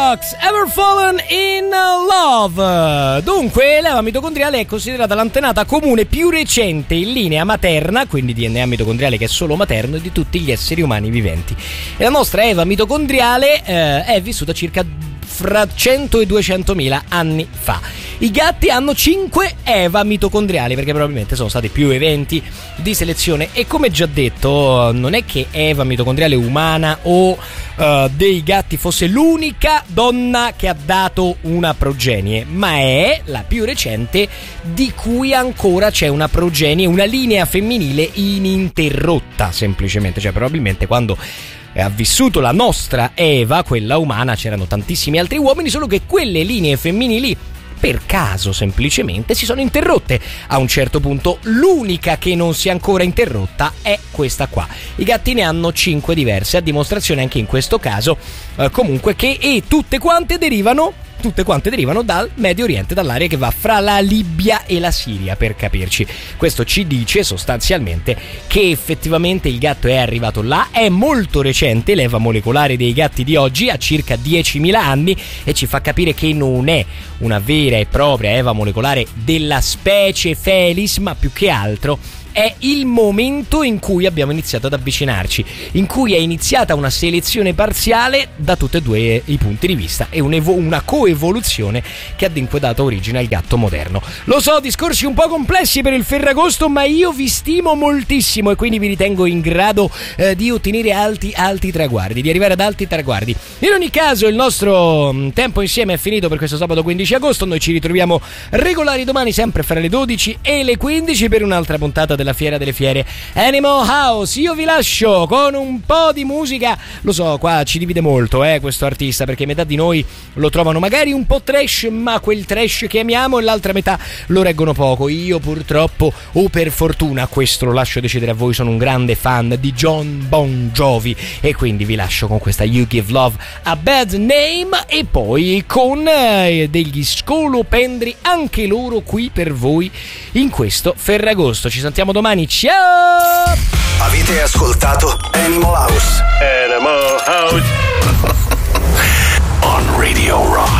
Box, Ever Fallen in Love. Dunque, l'eva mitocondriale è considerata l'antenata comune più recente in linea materna, quindi DNA mitocondriale che è solo materno, di tutti gli esseri umani viventi. E la nostra Eva mitocondriale è vissuta circa fra 100 e 200.000 anni fa. I gatti hanno 5 Eva mitocondriali perché probabilmente sono stati più eventi di selezione, e come già detto non è che Eva mitocondriale umana o dei gatti fosse l'unica donna che ha dato una progenie, ma è la più recente di cui ancora c'è una progenie, una linea femminile ininterrotta, semplicemente. Cioè probabilmente quando ha vissuto la nostra Eva, quella umana, c'erano tantissimi altri uomini, solo che quelle linee femminili per caso semplicemente si sono interrotte. A un certo punto l'unica che non si è ancora interrotta è questa qua. I gatti ne hanno 5 diverse, a dimostrazione anche in questo caso comunque che tutte quante derivano dal Medio Oriente, dall'area che va fra la Libia e la Siria, per capirci. Questo ci dice sostanzialmente che effettivamente il gatto è arrivato là, è molto recente, l'Eva molecolare dei gatti di oggi ha circa 10.000 anni, e ci fa capire che non è una vera e propria Eva molecolare della specie Felis, ma più che altro è il momento in cui abbiamo iniziato ad avvicinarci, in cui è iniziata una selezione parziale da tutti e due i punti di vista, e una coevoluzione che ha dunque dato origine al gatto moderno. Lo so, discorsi un po' complessi per il Ferragosto, ma io vi stimo moltissimo e quindi vi ritengo in grado di ottenere alti traguardi, di arrivare ad alti traguardi. In ogni caso il nostro tempo insieme è finito per questo sabato 15 agosto, noi ci ritroviamo regolari domani sempre fra le 12 e le 15 per un'altra puntata della Fiera delle Fiere Animal House. Io vi lascio con un po' di musica. Lo so, qua ci divide molto questo artista, perché metà di noi lo trovano magari un po' trash, ma quel trash che amiamo, e l'altra metà lo reggono poco. Io purtroppo, o per fortuna, questo lo lascio decidere a voi, sono un grande fan di John Bon Jovi, e quindi vi lascio con questa You Give Love a Bad Name, e poi con degli scolopendri anche loro qui per voi in questo Ferragosto. Ci sentiamo domani, ciao! Avete ascoltato Animal House? Animal House on Radio Rock.